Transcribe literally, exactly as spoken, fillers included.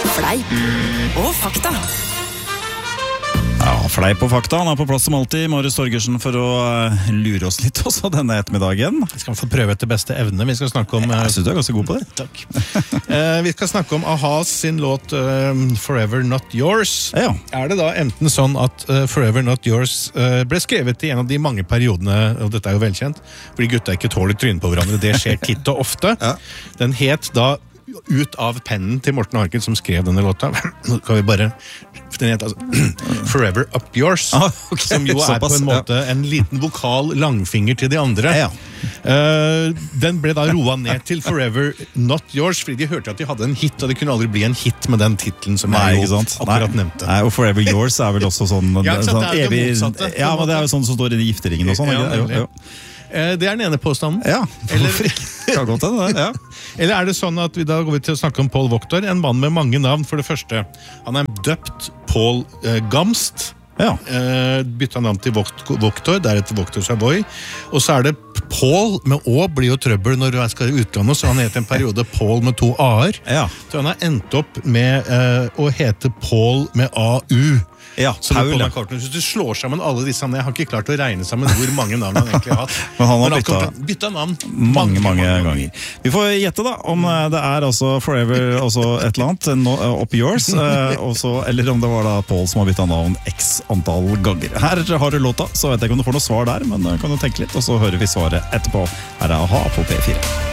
Fleip og fakta. Ja, fleip og fakta. Han er på plass som alltid, Marius Torgersen, for å uh, lure oss litt også denne ettermiddagen. Vi skal få prøve etter beste evne. Vi skal snakke om... Uh, Jeg synes du er ganske god på det. Takk. uh, vi skal snakke om A-has sin låt uh, Forever Not Yours. Ja. Er det da enten sånn at uh, Forever Not Yours uh, ble skrevet i en av de mange periodene, og dette er jo velkjent, fordi gutta ikke tåler trynet på hverandre, det skjer titt og ofte. Ja. Den het da ut av pennen til Morten Harket som skrev denne låta. Nå kan vi bare... Den heter altså Forever Up Yours, ah, okay. Som jo er Såpass, på en måte ja. En liten vokal langfinger til de andre. Ja. Uh, den ble da roet ned til Forever Not Yours, fordi de hørte at de hadde en hit, og det kunne aldri bli en hit med den titlen som Nei, jeg jo akkurat Nei. nevnte. Nei, og Forever Yours er vel også sånn... ja, sånn det er jo evig, det motsatte. Ja, men det er jo sånn som står i gifteringen og sånn. Ja, jo, jo. Det er den ene påstanden. Ja, hvorfor ikke? Kan godt det, ja. Eller er det sånn at vi da går vi til å snakke om Paul Waaktaar, en mann med mange navn. For det første, han er døpt Paul eh, Gamst. Ja. Eh, bytta navn til Waaktaar, deretter Waaktaar Savoy. Og så er det Paul med Å blir jo trøbbel når du skal i utlandet, så han heter en periode Paul med to A-er. Ja. Så han har endt opp med eh, å hete Paul med A-U. Ja, Paul. Hvis du slår sammen alle disse navnene, jeg har ikke klart å regne sammen hvor mange navn han egentlig har hatt. Men han har Men bytta, han bytta navn mange, mange, mange ganger. Vi får gjette da, om det er altså Forever, også et eller annet, no, Up Yours, eh, også, eller om det var da Paul som har bytta navn x antall ganger. Her har du låta, så vet jeg ikke om du får noe svar der, men kan du tenke litt, og så hører vi svaret etterpå. Her er A-ha på P fire.